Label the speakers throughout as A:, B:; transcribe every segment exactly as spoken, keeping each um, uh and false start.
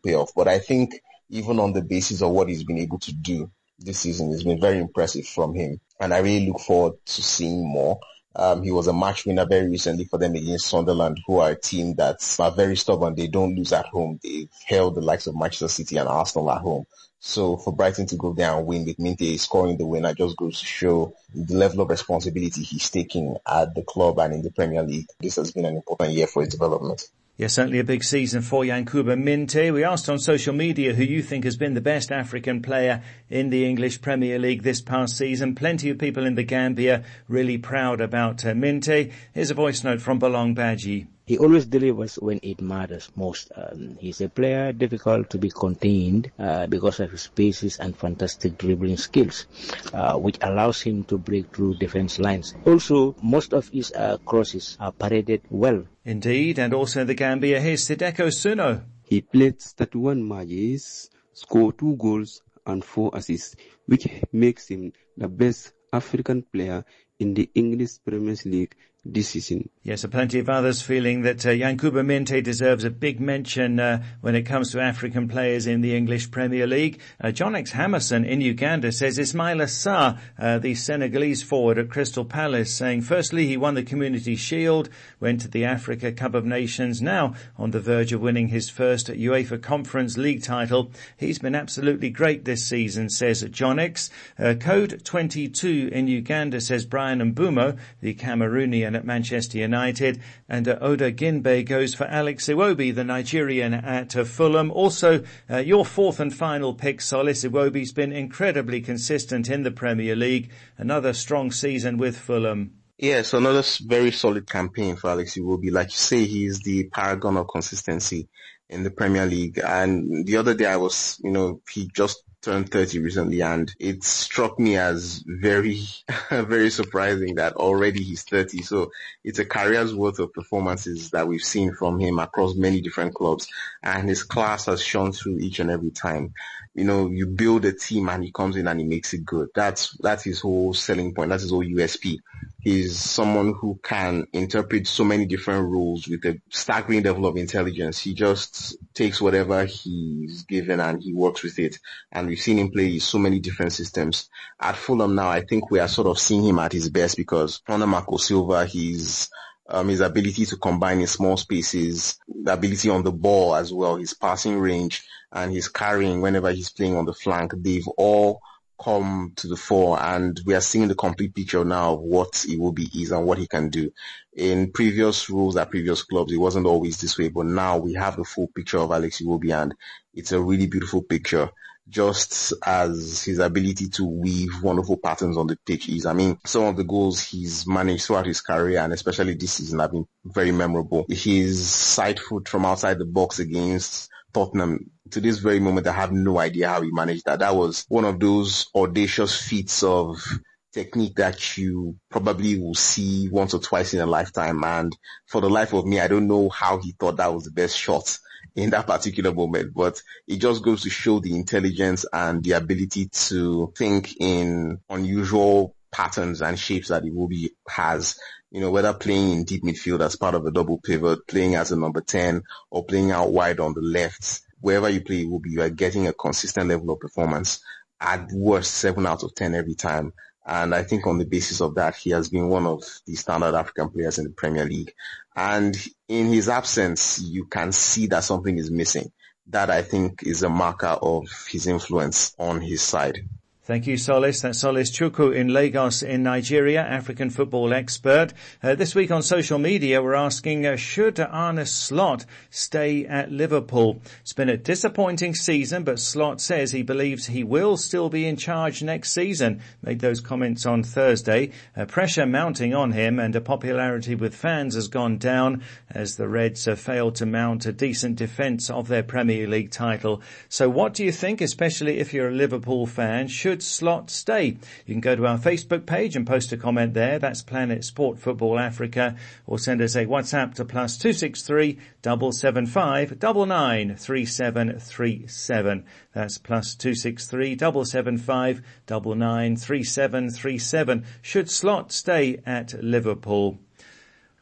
A: pay off. But I think even on the basis of what he's been able to do this season, it's been very impressive from him. And I really look forward to seeing more. Um, he was a match winner very recently for them against Sunderland, who are a team that are very stubborn. They don't lose at home. They've held the likes of Manchester City and Arsenal at home. So for Brighton to go there and win with Minte scoring the winner just goes to show the level of responsibility he's taking at the club and in the Premier League. This has been an important year for his development.
B: Yes, certainly a big season for Yankuba Minte. We asked on social media who you think has been the best African player in the English Premier League this past season. Plenty of people in the Gambia really proud about uh, Minte. Here's a voice note from Balong Badji.
C: He always delivers when it matters most. Um, he's a player difficult to be contained uh, because of his paces and fantastic dribbling skills, uh, which allows him to break through defense lines. Also, most of his uh, crosses are paraded well.
B: Indeed, and also in the Gambia, here's Sideko Suno.
D: He played thirty-one matches, scored two goals and four assists, which makes him the best African player in the English Premier League this season.
B: Yes, so plenty of others feeling that uh, Yankuba Minte deserves a big mention uh, when it comes to African players in the English Premier League. Uh, John X. Hammerson in Uganda says Ismaila Sarr, uh, the Senegalese forward at Crystal Palace, saying firstly he won the Community Shield, went to the Africa Cup of Nations, now on the verge of winning his first UEFA Conference League title. He's been absolutely great this season, says John X. Uh, Code twenty-two in Uganda says Brian Mbumo, the Cameroonian at Manchester United, and uh, Oda Ginbe goes for Alex Iwobi, the Nigerian at uh, Fulham. Also, uh, your fourth and final pick, Solis Iwobi's been incredibly consistent in the Premier League. Another strong season with Fulham.
A: Yeah, so another very solid campaign for Alex Iwobi. Like you say, he's the paragon of consistency in the Premier League. And the other day I was, you know, he just turned thirty recently, and it struck me as very, very surprising that already he's thirty. So it's a career's worth of performances that we've seen from him across many different clubs, and his class has shone through each and every time. You know, you build a team and he comes in and he makes it good. That's, that's his whole selling point. That's his whole U S P. He's someone who can interpret so many different roles with a staggering level of intelligence. He just takes whatever he's given and he works with it. And we've seen him play so many different systems. At Fulham now, I think we are sort of seeing him at his best because under Marco Silva, he's Um, his ability to combine in small spaces, the ability on the ball as well, his passing range and his carrying whenever he's playing on the flank, they've all come to the fore, and we are seeing the complete picture now of what Iwobi is and what he can do. In previous roles at previous clubs, it wasn't always this way, but now we have the full picture of Alex Iwobi, and it's a really beautiful picture. Just as his ability to weave wonderful patterns on the pitch is. I mean, some of the goals he's managed throughout his career, and especially this season, have been very memorable. His side foot from outside the box against Tottenham, to this very moment, I have no idea how he managed that. That was one of those audacious feats of technique that you probably will see once or twice in a lifetime. And for the life of me, I don't know how he thought that was the best shot in that particular moment, but it just goes to show the intelligence and the ability to think in unusual patterns and shapes that Iwobi has, you know, whether playing in deep midfield as part of a double pivot, playing as a number ten, or playing out wide on the left. Wherever you play Iwobi, you are getting a consistent level of performance, at worst seven out of ten every time. And I think on the basis of that, he has been one of the standard African players in the Premier League. And in his absence, you can see that something is missing. That, I think, is a marker of his influence on his side.
B: Thank you, Solis. That's Solis Chukwu in Lagos in Nigeria, African football expert. Uh, this week on social media, we're asking, uh, should Arne Slot stay at Liverpool? It's been a disappointing season, but Slot says he believes he will still be in charge next season. Made those comments on Thursday. Uh, pressure mounting on him, and a popularity with fans has gone down as the Reds have failed to mount a decent defence of their Premier League title. So what do you think, especially if you're a Liverpool fan? Should Slot stay? You can go to our Facebook page and post a comment there. That's Planet Sport Football Africa, or send us a WhatsApp to plus two six three seven seven five nine nine three seven three seven. That's plus two six three seven seven five nine nine three seven three seven. Should Slot stay at Liverpool?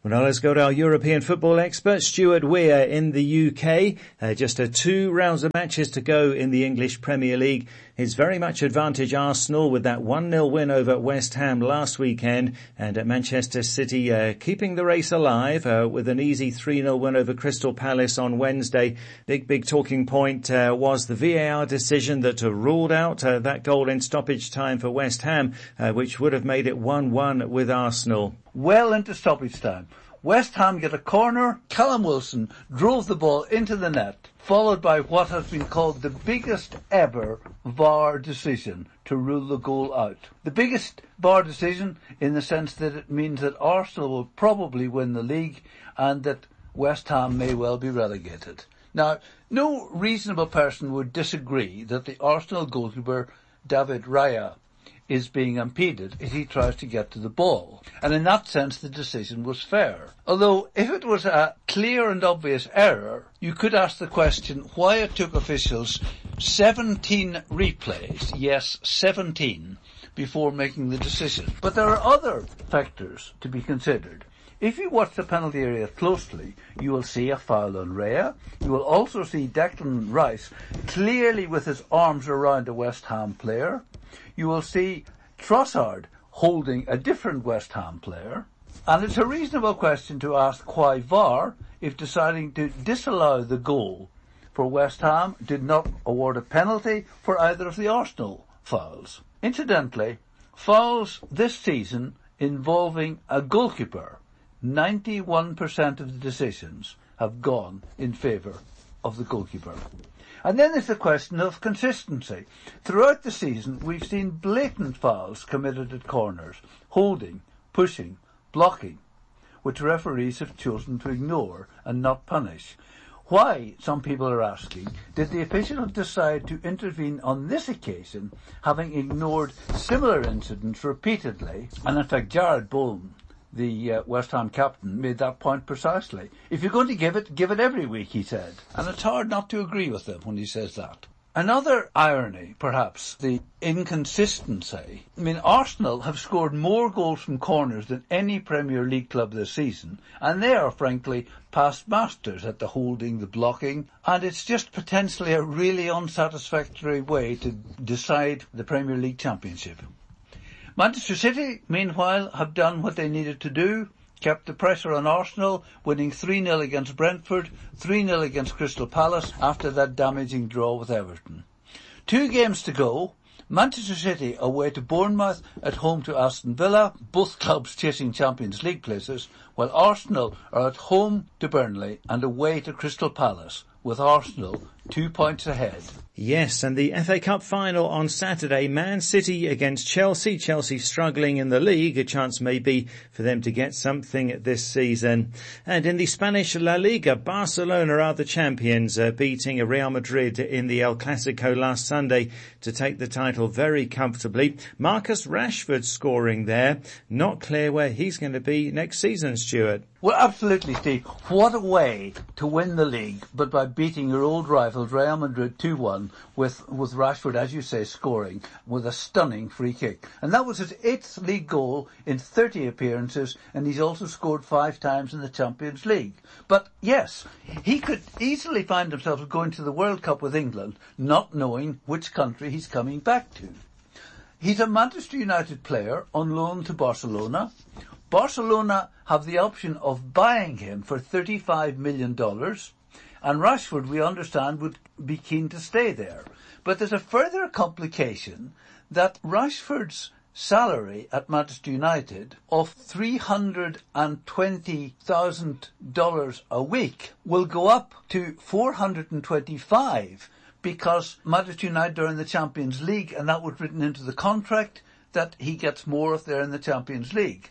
B: Well, now let's go to our European football expert, Stuart Weir in the U K. Uh, just uh, two rounds of matches to go in the English Premier League. It's very much advantage Arsenal with that one nil win over West Ham last weekend, and at Manchester City uh, keeping the race alive uh, with an easy three nil win over Crystal Palace on Wednesday. Big, big talking point uh, was the V A R decision that uh, ruled out uh, that goal in stoppage time for West Ham, uh, which would have made it one one with Arsenal.
E: Well into stoppage time. West Ham get a corner. Callum Wilson drove the ball into the net, followed by what has been called the biggest ever V A R decision to rule the goal out. The biggest V A R decision in the sense that it means that Arsenal will probably win the league and that West Ham may well be relegated. Now, no reasonable person would disagree that the Arsenal goalkeeper David Raya is being impeded as he tries to get to the ball. And in that sense, the decision was fair. Although, if it was a clear and obvious error, you could ask the question why it took officials seventeen replays, yes, seventeen, before making the decision. But there are other factors to be considered. If you watch the penalty area closely, you will see a foul on Raya. You will also see Declan Rice clearly with his arms around a West Ham player. You will see Trossard holding a different West Ham player. And it's a reasonable question to ask why V A R, if deciding to disallow the goal for West Ham, did not award a penalty for either of the Arsenal fouls. Incidentally, fouls this season involving a goalkeeper, ninety-one percent of the decisions have gone in favour of the goalkeeper. And then there's the question of consistency. Throughout the season, we've seen blatant fouls committed at corners, holding, pushing, blocking, which referees have chosen to ignore and not punish. Why, some people are asking, did the official decide to intervene on this occasion, having ignored similar incidents repeatedly? And in fact, Jared Bowen, the uh, West Ham captain, made that point precisely. If you're going to give it, give it every week, he said. And it's hard not to agree with him when he says that. Another irony, perhaps, the inconsistency. I mean, Arsenal have scored more goals from corners than any Premier League club this season, and they are, frankly, past masters at the holding, the blocking, and it's just potentially a really unsatisfactory way to decide the Premier League Championship. Manchester City, meanwhile, have done what they needed to do, kept the pressure on Arsenal, winning three nil against Brentford, three nil against Crystal Palace after that damaging draw with Everton. Two games to go. Manchester City away to Bournemouth, at home to Aston Villa, both clubs chasing Champions League places, while Arsenal are at home to Burnley and away to Crystal Palace, with Arsenal two points ahead.
B: Yes, and the F A Cup final on Saturday, Man City against Chelsea. Chelsea struggling in the league, a chance maybe for them to get something this season. And in the Spanish La Liga, Barcelona are the champions, uh, beating Real Madrid in the El Clasico last Sunday to take the title very comfortably. Marcus Rashford scoring there. Not clear where he's going to be next season, Stuart.
E: Well, absolutely, Steve. What a way to win the league, but by beating your old rivals Real Madrid two one with, with Rashford, as you say, scoring with a stunning free kick. And that was his eighth league goal in thirty appearances, and he's also scored five times in the Champions League. But yes, he could easily find himself going to the World Cup with England, not knowing which country he's coming back to. He's a Manchester United player on loan to Barcelona. Barcelona have the option of buying him for thirty-five million dollars, and Rashford, we understand, would be keen to stay there. But there's a further complication that Rashford's salary at Manchester United of three hundred twenty thousand dollars a week will go up to four hundred twenty-five thousand dollars because Manchester United are in the Champions League, and that was written into the contract that he gets more if they're in the Champions League.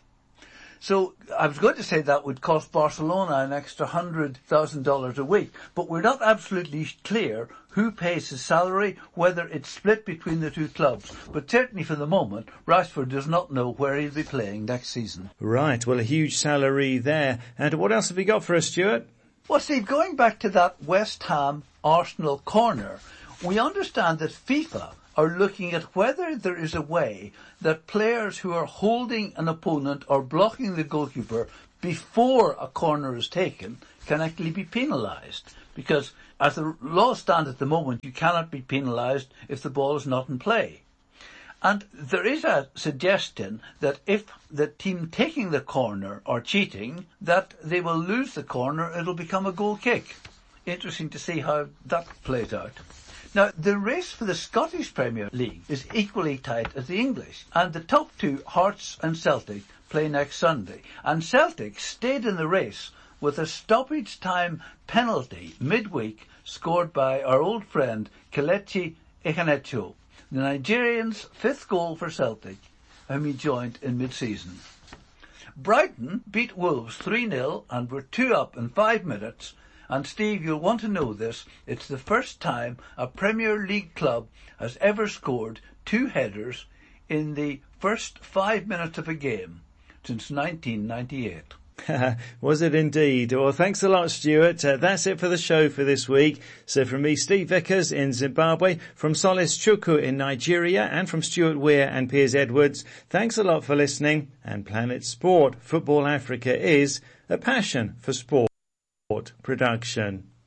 E: So I was going to say that would cost Barcelona an extra one hundred thousand dollars a week, but we're not absolutely clear who pays his salary, whether it's split between the two clubs. But certainly for the moment, Rashford does not know where he'll be playing next season.
B: Right, well, a huge salary there. And what else have you got for us, Stuart?
E: Well, Steve, going back to that West Ham Arsenal corner, we understand that FIFA are looking at whether there is a way that players who are holding an opponent or blocking the goalkeeper before a corner is taken can actually be penalised, because as the law stands at the moment, you cannot be penalised if the ball is not in play. And there is a suggestion that if the team taking the corner are cheating, that they will lose the corner, it'll become a goal kick. Interesting to see how that plays out. Now, the race for the Scottish Premier League is equally tight as the English, and the top two, Hearts and Celtic, play next Sunday. And Celtic stayed in the race with a stoppage time penalty midweek scored by our old friend Kelechi Iheanacho, the Nigerian's fifth goal for Celtic, whom he joined in mid-season. Brighton beat Wolves three nil and were two up in five minutes. And Steve, you'll want to know this, it's the first time a Premier League club has ever scored two headers in the first five minutes of a game since nineteen ninety-eight.
B: Was it indeed? Well, thanks a lot, Stuart. Uh, that's it for the show for this week. So from me, Steve Vickers in Zimbabwe, from Solis Chukwu in Nigeria, and from Stuart Weir and Piers Edwards, thanks a lot for listening. And Planet Sport, Football Africa is a passion for sport production.